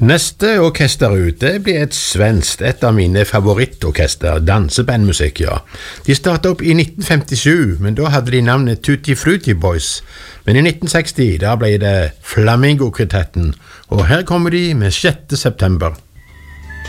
Neste orkester ut, det blir et svensk, et av mine favorittorkester, dansebandmusikk, ja. De startet opp i 1957, men da hadde de navnet Tutti Frutti Boys. Men i 1960, da ble det Flamingo-kvartetten, og her kommer de med 6. september.